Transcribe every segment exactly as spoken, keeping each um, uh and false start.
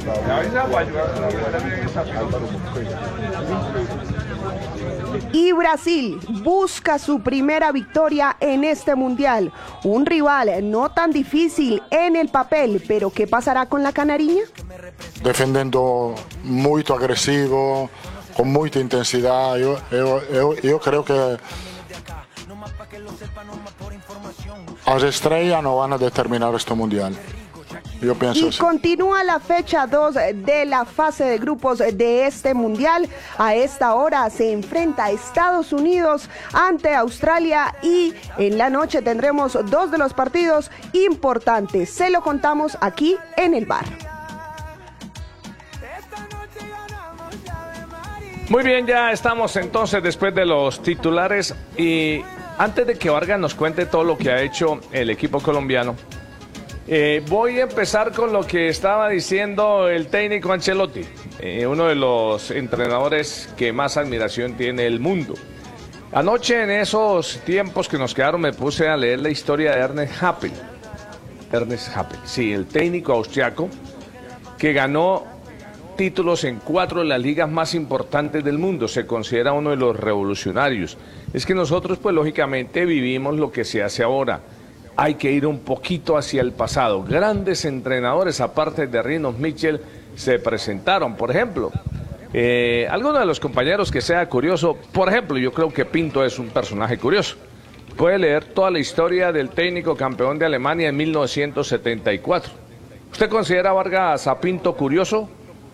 Y Brasil busca su primera victoria en este mundial. Un rival no tan difícil en el papel, pero ¿qué pasará con la canariña? Defendendo muito agresivo, com muita intensidade. Eu, eu, eu, eu creio que as estrelas não vão determinar este mundial. Yo pienso y así. Continúa la fecha dos de la fase de grupos de este mundial. A esta hora se enfrenta a Estados Unidos ante Australia y en la noche tendremos dos de los partidos importantes. Se lo contamos aquí en el bar. Muy bien, ya estamos entonces después de los titulares y antes de que Vargas nos cuente todo lo que ha hecho el equipo colombiano, Eh, voy a empezar con lo que estaba diciendo el técnico Ancelotti, eh, uno de los entrenadores que más admiración tiene el mundo. Anoche, en esos tiempos que nos quedaron, me puse a leer la historia de Ernest Happel. Ernest Happel, sí, el técnico austriaco que ganó títulos en cuatro de las ligas más importantes del mundo. Se considera uno de los revolucionarios. Es que nosotros, pues lógicamente, vivimos lo que se hace ahora. Hay que ir un poquito hacia el pasado. Grandes entrenadores, aparte de Rinus Michel, se presentaron. Por ejemplo, eh, alguno de los compañeros que sea curioso, por ejemplo, yo creo que Pinto es un personaje curioso. Puede leer toda la historia del técnico campeón de Alemania en mil novecientos setenta y cuatro. ¿Usted considera Vargas a Pinto curioso?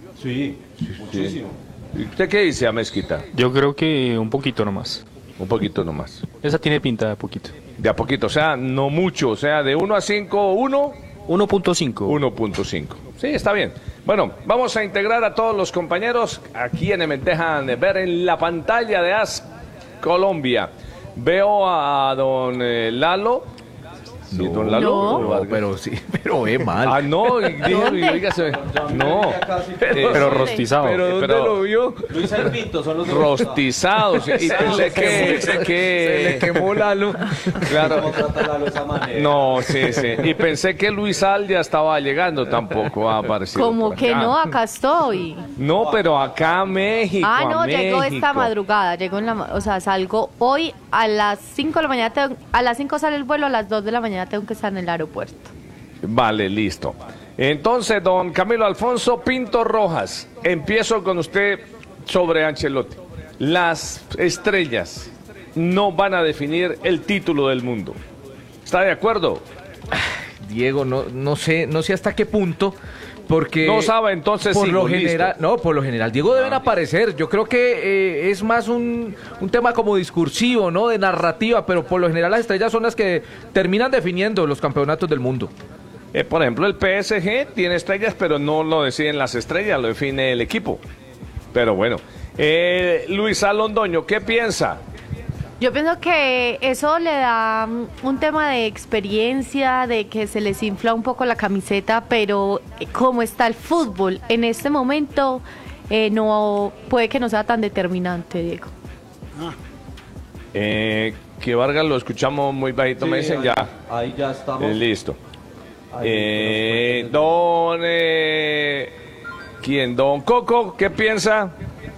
Sí, muchísimo. ¿Y usted qué dice, Amezquita? Yo creo que un poquito nomás. Un poquito nomás. Esa tiene pinta de poquito. De a poquito, o sea, no mucho, o sea, de uno a cinco, uno. uno punto cinco. uno punto cinco. Sí, está bien. Bueno, vamos a integrar a todos los compañeros a quienes me dejan ver en la pantalla de A S Colombia. Veo a don eh, Lalo. Sí, no, don Lalo. no, pero sí, pero ve mal. Ah, no, y, y, y, oígase, no. Pero, pero rostizado. Pero ¿dónde pero, lo vio? Luis Pinto son los rostizados. Y pensé que, que... Se le quemó Lalo. Claro. ¿Cómo trata Lalo de esa manera? No, sí, sí. Y pensé que Luis Al ya estaba llegando, tampoco ha aparecido. Como que no, acá estoy. No, pero acá a México. Ah, no, a llegó México. esta madrugada, llegó en la, o sea, salgo hoy a las cinco de la mañana, tengo, a las cinco sale el vuelo, a las dos de la mañana tengo que estar en el aeropuerto. Vale, listo. Entonces, don Camilo Alfonso Pinto Rojas, empiezo con usted sobre Ancelotti. Las estrellas no van a definir el título del mundo. ¿Está de acuerdo? Diego, no, no sé, no sé hasta qué punto, porque no sabe, entonces por sigo, lo general, listo. no, por lo general, Diego deben aparecer. Yo creo que eh, es más un, un tema como discursivo, ¿no? De narrativa, pero por lo general las estrellas son las que terminan definiendo los campeonatos del mundo. Eh, por ejemplo, el P S G tiene estrellas, pero no lo deciden las estrellas, lo define el equipo. Pero bueno, eh, Luis Alondoño, ¿qué piensa? Yo pienso que eso le da un tema de experiencia, de que se les infla un poco la camiseta, pero como está el fútbol en este momento, eh, no puede que no sea tan determinante, Diego. Ah. Eh, que Vargas lo escuchamos muy bajito, sí, me dicen ahí, ya. Ahí ya estamos. Eh, listo. Ahí Eh, don... Eh, ¿Quién? Don Coco, ¿qué piensa?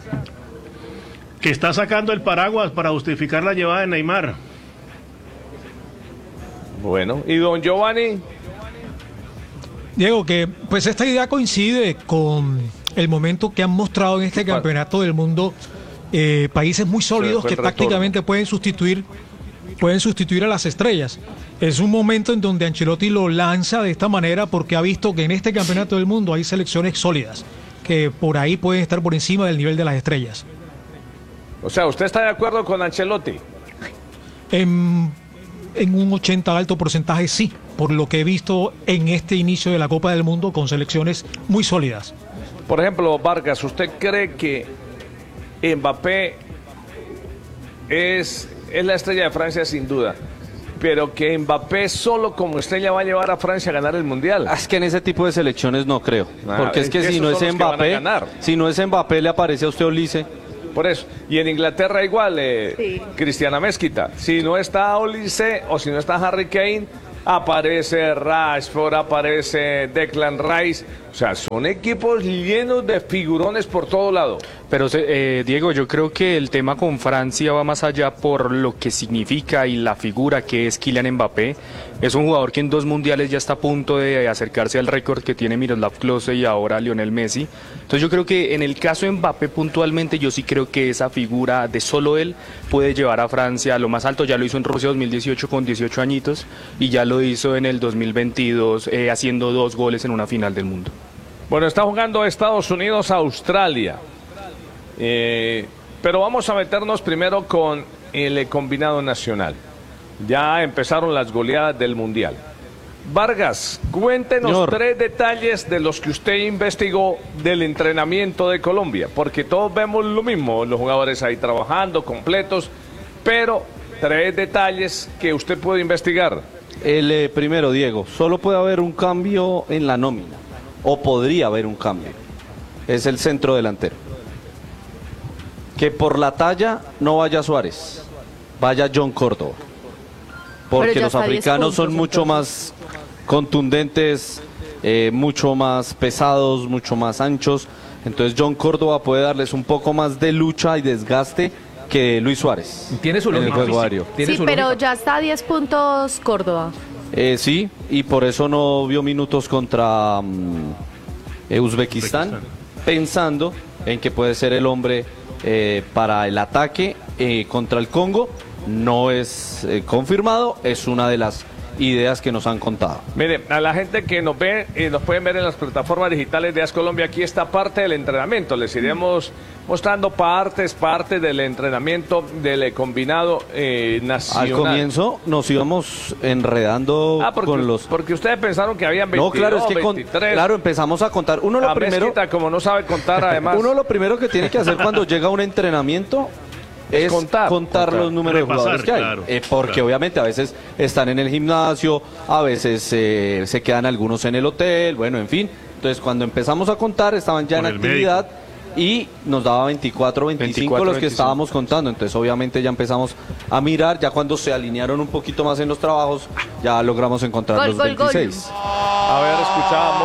Que está sacando el paraguas para justificar la llevada de Neymar. Bueno, ¿y don Giovanni? Diego, que pues esta idea coincide con el momento que han mostrado en este campeonato del mundo eh, países muy sólidos que tácticamente pueden sustituir, pueden sustituir a las estrellas. Es un momento en donde Ancelotti lo lanza de esta manera porque ha visto que en este campeonato del mundo hay selecciones sólidas que por ahí pueden estar por encima del nivel de las estrellas. O sea, ¿usted está de acuerdo con Ancelotti? En, en un ochenta alto porcentaje sí, por lo que he visto en este inicio de la Copa del Mundo con selecciones muy sólidas. Por ejemplo, Vargas, ¿usted cree que Mbappé es, es la estrella de Francia sin duda, pero que Mbappé solo como estrella va a llevar a Francia a ganar el Mundial? Es que en ese tipo de selecciones no creo, ah, porque es, es que, que si no es Mbappé, si no es Mbappé le aparece a usted Olise. Por eso, y en Inglaterra igual, eh, sí. Cristiana Mezquita, si no está Olise o si no está Harry Kane, aparece Rashford, aparece Declan Rice, O sea, son equipos llenos de figurones por todo lado. Pero eh, Diego, yo creo que el tema con Francia va más allá por lo que significa y la figura que es Kylian Mbappé. Es un jugador que en dos mundiales ya está a punto de acercarse al récord que tiene Miroslav Klose y ahora Lionel Messi. Entonces yo creo que en el caso de Mbappé puntualmente, yo sí creo que esa figura de solo él puede llevar a Francia a lo más alto. Ya lo hizo en Rusia dos mil dieciocho con dieciocho añitos y ya lo hizo en el dos mil veintidós eh, haciendo dos goles en una final del mundo. Bueno, está jugando Estados Unidos-Australia. Eh, pero vamos a meternos primero con el combinado nacional. Ya empezaron las goleadas del Mundial. Vargas, cuéntenos Señor. tres detalles de los que usted investigó del entrenamiento de Colombia, porque todos vemos lo mismo, los jugadores ahí trabajando, completos, pero tres detalles que usted puede investigar. El eh, primero, Diego, solo puede haber un cambio en la nómina, o podría haber un cambio. Es el centro delantero. Que por la talla no vaya Suárez, vaya John Córdoba. Porque ya los está diez africanos son puntos, mucho entonces. más contundentes, eh, mucho más pesados, mucho más anchos. Entonces John Córdoba puede darles un poco más de lucha y desgaste que Luis Suárez. Tiene su en el lógica. juego aéreo. Tiene Sí, su pero lógica. ya está a diez puntos Córdoba. Eh, sí, y por eso no vio minutos contra mm, eh, Uzbekistán, Uzbekistán. pensando en que puede ser el hombre eh, para el ataque eh, contra el Congo. No es eh, confirmado, es una de las ideas que nos han contado. Mire, a la gente que nos ve y nos pueden ver en las plataformas digitales de AS Colombia, aquí está parte del entrenamiento. Les iremos mostrando partes, partes del entrenamiento del combinado eh, nacional. Al comienzo nos íbamos enredando Ah, porque, con los... porque ustedes pensaron que habían veintidós, No, claro, es que con- veintitrés. claro, empezamos a contar. Uno lo La primero... Mezquita, como no sabe contar, además. Uno lo primero que tiene que hacer cuando llega a un entrenamiento es contar, contar, contar. los números Repasar, de jugadores que hay. claro, Eh, porque claro. obviamente a veces están en el gimnasio, a veces eh, se quedan algunos en el hotel, bueno, en fin. Entonces cuando empezamos a contar estaban ya Con en el actividad y nos daba veinticuatro, veinticinco veinticuatro, los que veinticinco. estábamos contando. Entonces obviamente ya empezamos a mirar, ya cuando se alinearon un poquito más en los trabajos, ya logramos encontrar Gol, los gol, gol. veintiséis. A ver, escuchábamos